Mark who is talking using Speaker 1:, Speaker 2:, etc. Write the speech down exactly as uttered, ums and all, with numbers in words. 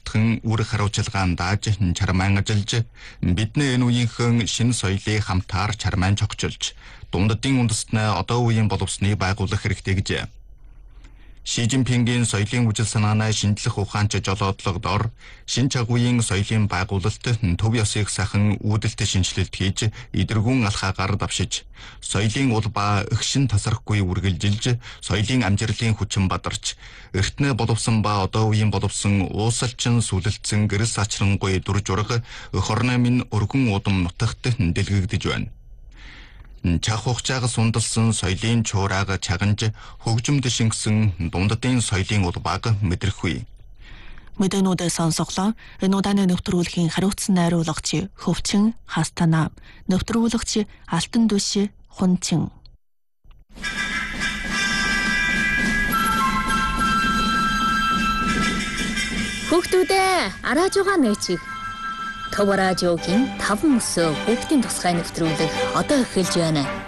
Speaker 1: тогтхон үр хариуцлагаан дааж чармаан ажиллаж бидний энэ үеийнхэн шинэ соёлыг хамтаар чармаан чогчилж дундадын үндэстнээ одоо үеийн боловсныг байгуулах хэрэгтэй гэжээ. Ши Жинпингийн соёлын үжил санаанаа шинжлэх ухаанч жолоодлого дор шинэ чагуйн соёлын байгуулалт төв ёсыг сайхан үүдэлт шинжилэлт хийж идэргүүн алхаагаар давшиж соёлын улбаа өгшин тасрахгүй үргэлжилж соёлын амжилтын хүчин бадарч эртнээ боловсон ба одоо үеийн боловсон уусалчин сүлэлцэн гэрэл сачрангуй дүр жураг хорны минь өргөн удам нутагт дэлгэгдэж байна. Чах хугацааг сундалсан соёлын чуурааг чаганж хөгжимд шингэсэн дундадын соёлын улбааг мэдрэхгүй.
Speaker 2: Мэдээнүүдээ сонсголоо. Энэ удааны нэвтрүүлгийн хариуцсан найруулагч Хөвчин Хастана, нэвтрүүлэгч Алтан Дүш Хунчин.
Speaker 3: Хүүхдүүдээ арааж байгаа нээчиг. Төв радиогийн таван өсөө бүгдийн тусгай нэвтрүүлэг одоо эхэлж байна.